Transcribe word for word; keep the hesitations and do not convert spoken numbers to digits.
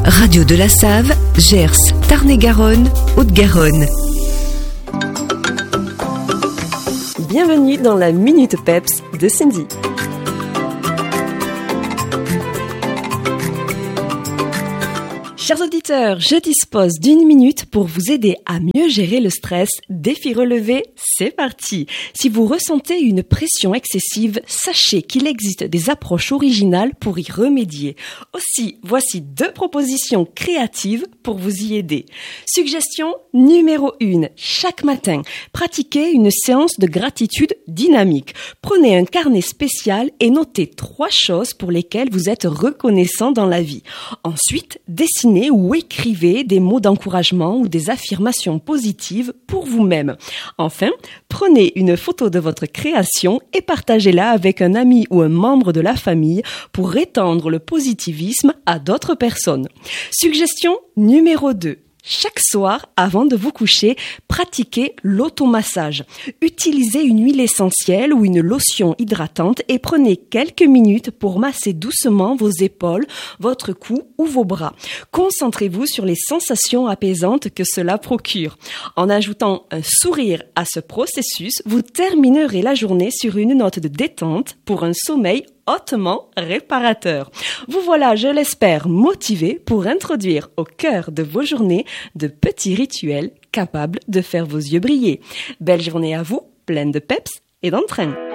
Radio de la Save, Gers, Tarn-et-Garonne, Haute-Garonne. Bienvenue dans la Minute Peps de Cindy. Chers auditeurs, je dispose d'une minute pour vous aider à mieux gérer le stress. Défi relevé, c'est parti. Si vous ressentez une pression excessive, sachez qu'il existe des approches originales pour y remédier. Aussi, voici deux propositions créatives pour vous y aider. Suggestion numéro un. Chaque matin, pratiquez une séance de gratitude dynamique. Prenez un carnet spécial et notez trois choses pour lesquelles vous êtes reconnaissant dans la vie. Ensuite, dessinez ou écrivez des mots d'encouragement ou des affirmations positives pour vous-même. Enfin, prenez une photo de votre création et partagez-la avec un ami ou un membre de la famille pour étendre le positivisme à d'autres personnes. Suggestion numéro deux. Chaque soir, avant de vous coucher, pratiquez l'automassage. Utilisez une huile essentielle ou une lotion hydratante et prenez quelques minutes pour masser doucement vos épaules, votre cou ou vos bras. Concentrez-vous sur les sensations apaisantes que cela procure. En ajoutant un sourire à ce processus, vous terminerez la journée sur une note de détente pour un sommeil hautement réparateur. Vous voilà, je l'espère, motivé pour introduire au cœur de vos journées de petits rituels capables de faire vos yeux briller. Belle journée à vous, pleine de peps et d'entrain.